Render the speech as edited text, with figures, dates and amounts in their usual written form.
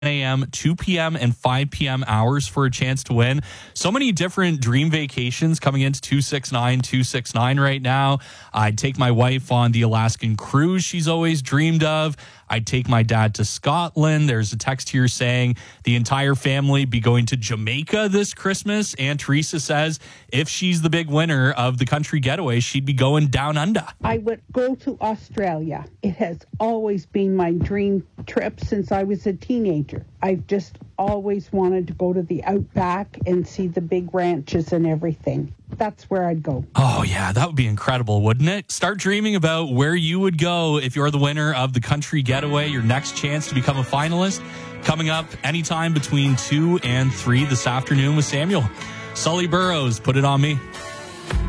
a.m., 2 p.m., and 5 p.m. hours for a chance to win. So many different dream vacations coming into 269 right now. I'd take my wife on the Alaskan cruise she's always dreamed of. I'd take my dad to Scotland. There's a text here saying the entire family be going to Jamaica this Christmas. And Teresa says if she's the big winner of the country getaway, she'd be going down under. I would go to Australia. It has always been my dream trip since I was a teenager. I've just always wanted to go to the outback and see the big ranches and everything. That's where I'd go. Oh, yeah, that would be incredible, wouldn't it? Start dreaming about where you would go if you're the winner of the country getaway, your next chance to become a finalist. Coming up anytime between 2 and 3 this afternoon with Samuel. Sully Burrows, Put It On Me.